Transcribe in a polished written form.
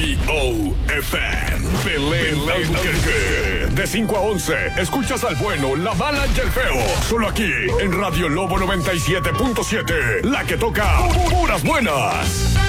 WBO-FM. Belén Albuquerque. De 5 a 11, escuchas al bueno, la mala y el feo. Solo aquí, en Radio Lobo 97.7. La que toca puras buenas.